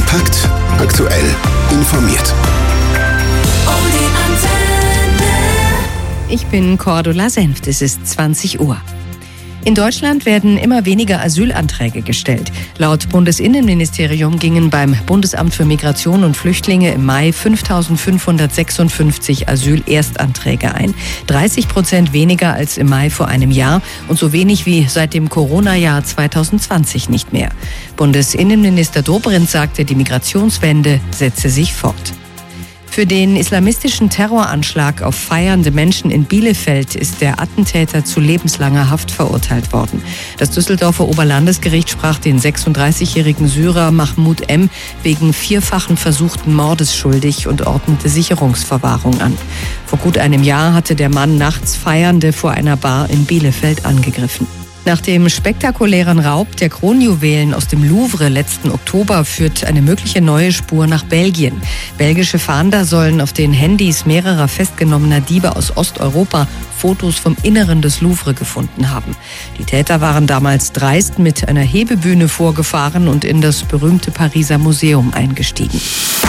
Kompakt aktuell informiert. Ich bin Cordula Senft, es ist 20 Uhr. In Deutschland werden immer weniger Asylanträge gestellt. Laut Bundesinnenministerium gingen beim Bundesamt für Migration und Flüchtlinge im Mai 5.556 Asylerstanträge ein. 30% weniger als im Mai vor einem Jahr und so wenig wie seit dem Corona-Jahr 2020 nicht mehr. Bundesinnenminister Dobrindt sagte, die Migrationswende setze sich fort. Für den islamistischen Terroranschlag auf feiernde Menschen in Bielefeld ist der Attentäter zu lebenslanger Haft verurteilt worden. Das Düsseldorfer Oberlandesgericht sprach den 36-jährigen Syrer Mahmoud M. wegen 4-fachen versuchten Mordes schuldig und ordnete Sicherungsverwahrung an. Vor gut einem Jahr hatte der Mann nachts Feiernde vor einer Bar in Bielefeld angegriffen. Nach dem spektakulären Raub der Kronjuwelen aus dem Louvre letzten Oktober führt eine mögliche neue Spur nach Belgien. Belgische Fahnder sollen auf den Handys mehrerer festgenommener Diebe aus Osteuropa Fotos vom Inneren des Louvre gefunden haben. Die Täter waren damals dreist mit einer Hebebühne vorgefahren und in das berühmte Pariser Museum eingestiegen.